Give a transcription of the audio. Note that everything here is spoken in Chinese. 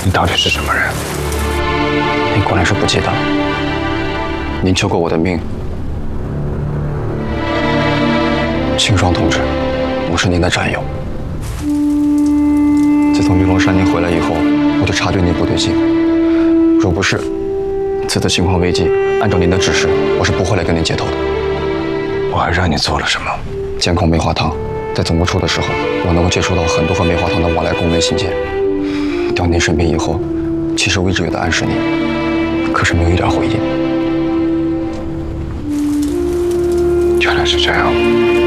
你到底是什么人？ 您果然是不记得。您救过我的命，青霜同志，我是您的战友。自从玉龙山您回来以后，我就察觉您不对劲。若不是此次情况危急，按照您的指示，我是不会来跟您接头的。 我还让你做了什么？ 监控梅花堂，在总部处的时候，我能够接触到很多和梅花堂的往来公文信件。到您身边以后，其实我一直有在暗示您，可是没有一点回音。 原来是这样。